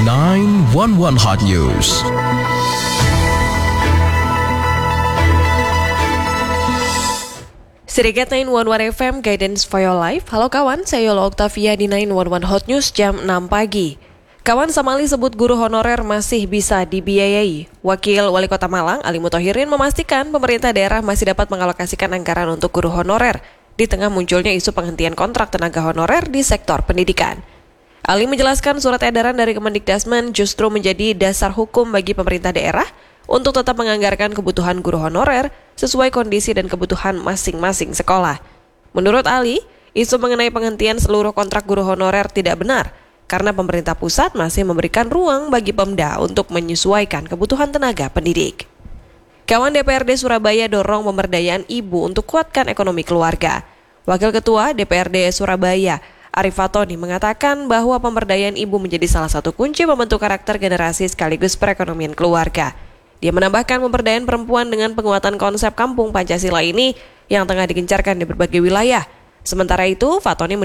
911 Hot News. Serikat 911 FM Guidance for Your Life. Halo kawan, saya Yola Octavia di 911 Hot News jam 6 pagi. Kawan, Samali sebut guru honorer masih bisa dibiayai. Wakil Wali Kota Malang, Ali Muthahirin, memastikan pemerintah daerah masih dapat mengalokasikan anggaran untuk guru honorer di tengah munculnya isu penghentian kontrak tenaga honorer di sektor pendidikan. Ali menjelaskan surat edaran dari Kemendikbudristek justru menjadi dasar hukum bagi pemerintah daerah untuk tetap menganggarkan kebutuhan guru honorer sesuai kondisi dan kebutuhan masing-masing sekolah. Menurut Ali, isu mengenai penghentian seluruh kontrak guru honorer tidak benar karena pemerintah pusat masih memberikan ruang bagi Pemda untuk menyesuaikan kebutuhan tenaga pendidik. Kawan, DPRD Surabaya dorong pemberdayaan ibu untuk kuatkan ekonomi keluarga. Wakil Ketua DPRD Surabaya, Arif Fatoni, mengatakan bahwa pemberdayaan ibu menjadi salah satu kunci membentuk karakter generasi sekaligus perekonomian keluarga. Dia menambahkan pemberdayaan perempuan dengan penguatan konsep kampung Pancasila ini yang tengah digencarkan di berbagai wilayah. Sementara itu, Fatoni